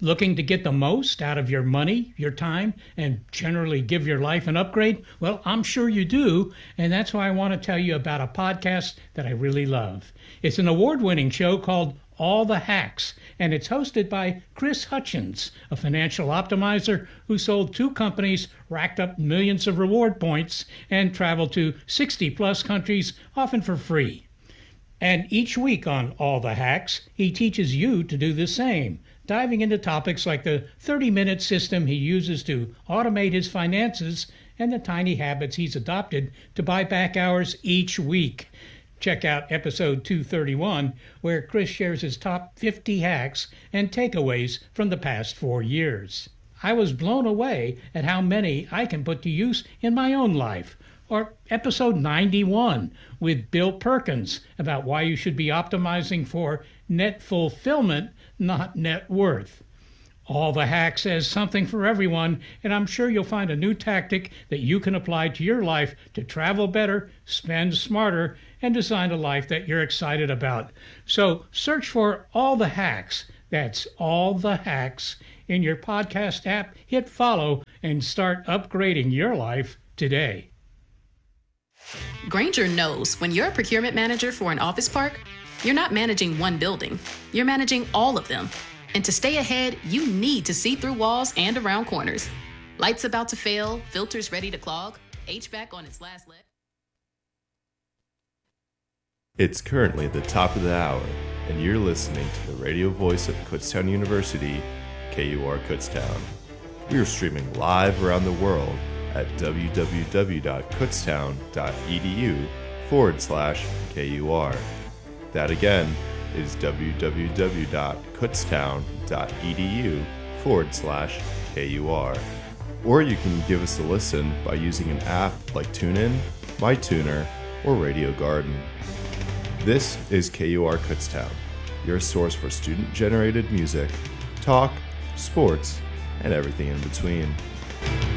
Looking to get the most out of your money, your time, and generally give your life an upgrade? Well, I'm sure you do, and that's why I want to tell you about a podcast that I really love. It's an award-winning show called All the Hacks, and it's hosted by Chris Hutchins, a financial optimizer who sold 2 companies, racked up millions of reward points, and traveled to 60-plus countries, often for free. And each week on All the Hacks, he teaches you to do the same, diving into topics like the 30-minute system he uses to automate his finances and the tiny habits he's adopted to buy back hours each week. Check out episode 231, where Chris shares his top 50 hacks and takeaways from the past 4 years. I was blown away at how many I can put to use in my own life. Or episode 91 with Bill Perkins about why you should be optimizing for net fulfillment, not net worth. All the Hacks has something for everyone, and I'm sure you'll find a new tactic that you can apply to your life to travel better, spend smarter, and design a life that you're excited about. So search for All the Hacks. That's All the Hacks in your podcast app. Hit follow and start upgrading your life today. Grainger knows when you're a procurement manager for an office park, you're not managing one building, you're managing all of them. And to stay ahead, you need to see through walls and around corners. Lights about to fail, filters ready to clog, HVAC on its last leg. It's currently the top of the hour, and you're listening to the radio voice of Kutztown University, KUR Kutztown. We are streaming live around the world at www.kutztown.edu/KUR. That again is www.kutztown.edu/KUR. Or you can give us a listen by using an app like TuneIn, MyTuner, or Radio Garden. This is KUR Kutztown, your source for student-generated music, talk, sports, and everything in between.